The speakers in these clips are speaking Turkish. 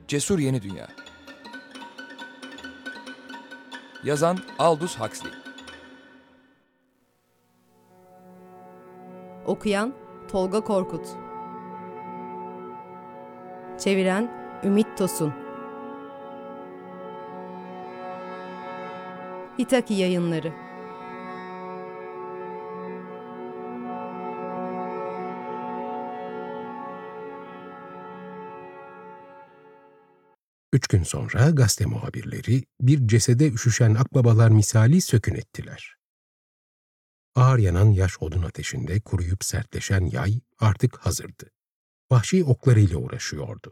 Cesur Yeni Dünya. Yazan Aldous Huxley. Okuyan Tolga Korkut. Çeviren Ümit Tosun. İtaki Yayınları. Üç gün sonra gazete muhabirleri bir cesede üşüşen akbabalar misali sökün ettiler. Ağır yanan yaş odun ateşinde kuruyup sertleşen yay artık hazırdı. Vahşi oklarıyla uğraşıyordu.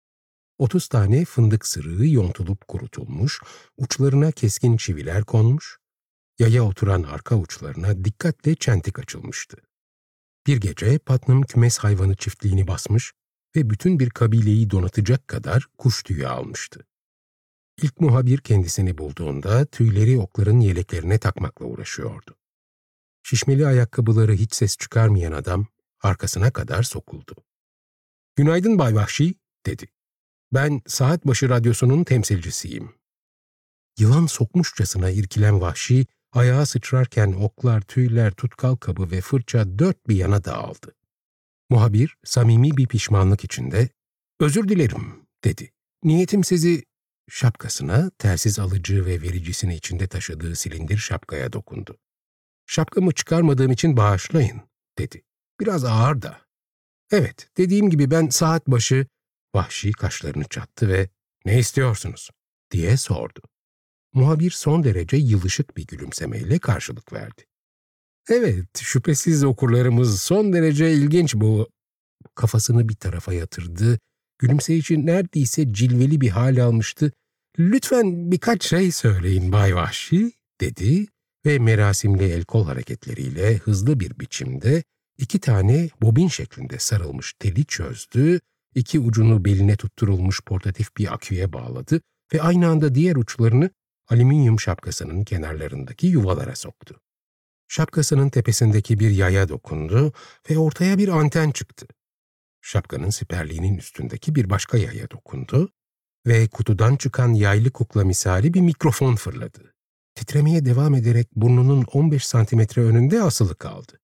30 tane fındık sırığı yontulup kurutulmuş, uçlarına keskin çiviler konmuş, yaya oturan arka uçlarına dikkatle çentik açılmıştı. Bir gece Putnam kümes hayvanı çiftliğini basmış ve bütün bir kabileyi donatacak kadar kuş tüyü almıştı. İlk muhabir kendisini bulduğunda tüyleri okların yeleklerine takmakla uğraşıyordu. Şişmeli ayakkabıları hiç ses çıkarmayan adam arkasına kadar sokuldu. "Günaydın Bay Vahşi," dedi. "Ben Saatbaşı Radyosu'nun temsilcisiyim." Yılan sokmuşçasına irkilen Vahşi, ayağa sıçrarken oklar, tüyler, tutkal kabı ve fırça dört bir yana dağıldı. Muhabir, samimi bir pişmanlık içinde, "Özür dilerim," dedi. "Niyetim sizi..." Şapkasına, telsiz alıcı ve vericisini içinde taşıdığı silindir şapkaya dokundu. "Şapkamı çıkarmadığım için bağışlayın," dedi. "Biraz ağır da." "Evet, dediğim gibi ben Saatbaşı..." Vahşi kaşlarını çattı ve "Ne istiyorsunuz?" diye sordu. Muhabir son derece yılışık bir gülümsemeyle karşılık verdi. "Evet, şüphesiz okurlarımız son derece ilginç bu..." Kafasını bir tarafa yatırdı, gülümseyici neredeyse cilveli bir hal almıştı. "Lütfen birkaç şey söyleyin Bay Vahşi," dedi ve merasimli el kol hareketleriyle hızlı bir biçimde 2 tane bobin şeklinde sarılmış teli çözdü, 2 ucunu beline tutturulmuş portatif bir aküye bağladı ve aynı anda diğer uçlarını alüminyum şapkasının kenarlarındaki yuvalara soktu. Şapkasının tepesindeki bir yaya dokundu ve ortaya bir anten çıktı. Şapkanın siperliğinin üstündeki bir başka yaya dokundu ve kutudan çıkan yaylı kukla misali bir mikrofon fırladı. Titremeye devam ederek burnunun 15 santimetre önünde asılı kaldı.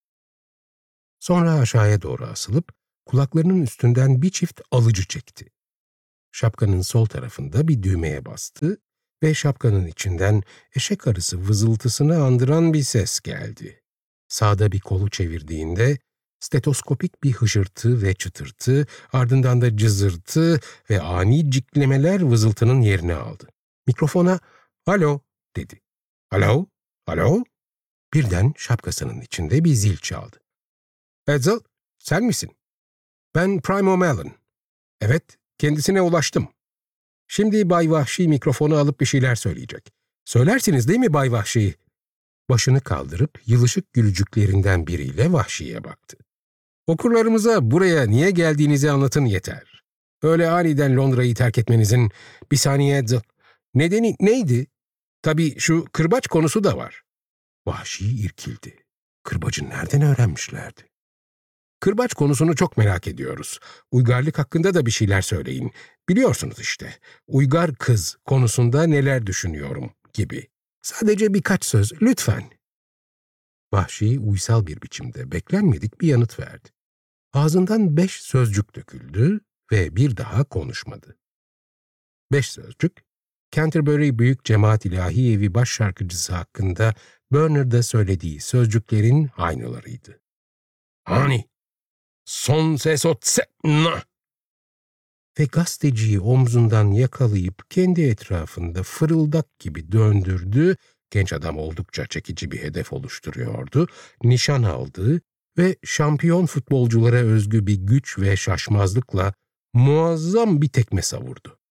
Sonra aşağıya doğru asılıp kulaklarının üstünden bir çift alıcı çekti. Şapkanın sol tarafında bir düğmeye bastı ve şapkanın içinden eşek arısı vızıltısını andıran bir ses geldi. Sağda bir kolu çevirdiğinde stetoskopik bir hışırtı ve çıtırtı, ardından da cızırtı ve ani ciklemeler vızıltının yerini aldı. Mikrofona "Alo," dedi. "Alo, alo?" Birden şapkasının içinde bir zil çaldı. "Edsel, sen misin?" "Ben Prime O'Malley." "Evet, kendisine ulaştım." "Şimdi Bay Vahşi mikrofonu alıp bir şeyler söyleyecek." "Söylersiniz değil mi Bay Vahşi?" Başını kaldırıp yılışık gülücüklerinden biriyle Vahşi'ye baktı. "Okurlarımıza buraya niye geldiğinizi anlatın yeter. Öyle aniden Londra'yı terk etmenizin..." "Bir saniye Edsel. Nedeni neydi?" "Tabii şu kırbaç konusu da var." Vahşi irkildi. Kırbacı nereden öğrenmişlerdi? "Kırbaç konusunu çok merak ediyoruz. Uygarlık hakkında da bir şeyler söyleyin. Biliyorsunuz işte, uygar kız konusunda neler düşünüyorum gibi. Sadece birkaç söz, lütfen." Vahşi uysal bir biçimde beklenmedik bir yanıt verdi. Ağzından 5 sözcük döküldü ve bir daha konuşmadı. 5 sözcük, Canterbury Büyük Cemaat İlahi Evi başşarkıcısı hakkında Bernard'a söylediği sözcüklerin aynılarıydı. "Hani, son ses o tse-na!" Ve gazeteciyi omzundan yakalayıp kendi etrafında fırıldak gibi döndürdü, genç adam oldukça çekici bir hedef oluşturuyordu, nişan aldı ve şampiyon futbolculara özgü bir güç ve şaşmazlıkla muazzam bir tekme savurdu.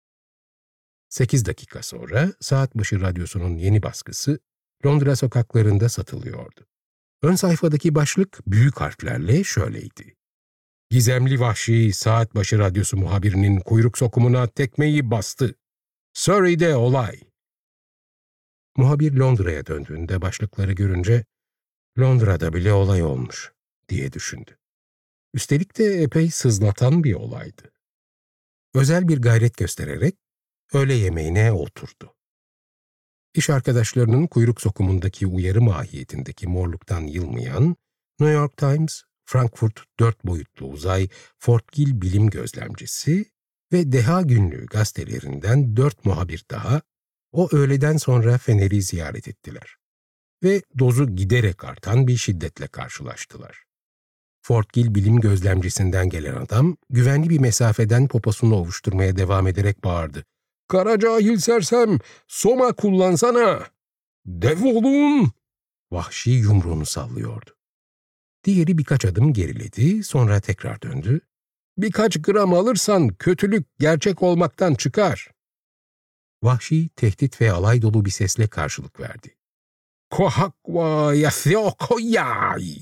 8 dakika sonra Saatbaşı Radyosu'nun yeni baskısı Londra sokaklarında satılıyordu. Ön sayfadaki başlık büyük harflerle şöyleydi: "Gizemli Vahşi Saatbaşı Radyosu muhabirinin kuyruk sokumuna tekmeyi bastı. Surrey'de olay." Muhabir Londra'ya döndüğünde başlıkları görünce "Londra'da bile olay olmuş," diye düşündü. Üstelik de epey sızlatan bir olaydı. özel bir gayret göstererek öğle yemeğine oturdu. İş arkadaşlarının kuyruk sokumundaki uyarı mahiyetindeki morluktan yılmayan New York Times, Frankfurt 4 boyutlu uzay, Fort Gill bilim gözlemcisi ve Deha Günlüğü gazetelerinden 4 muhabir daha o öğleden sonra Fener'i ziyaret ettiler ve dozu giderek artan bir şiddetle karşılaştılar. Fort Gill bilim gözlemcisinden gelen adam güvenli bir mesafeden poposunu ovuşturmaya devam ederek bağırdı. "Kara cahil sersem, soma kullansana! Defolun!" Vahşi yumruğunu sallıyordu. Diğeri birkaç adım geriledi, sonra tekrar döndü. "Birkaç gram alırsan kötülük gerçek olmaktan çıkar." Vahşi tehdit ve alay dolu bir sesle karşılık verdi. "Kohakva yasyokoyay!"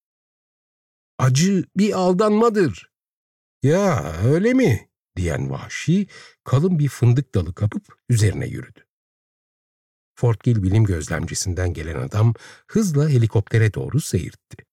"Acı bir aldanmadır." "Ya öyle mi?" diyen Vahşi kalın bir fındık dalı kapıp üzerine yürüdü. Fort Gill bilim gözlemcisinden gelen adam hızla helikoptere doğru seyirtti.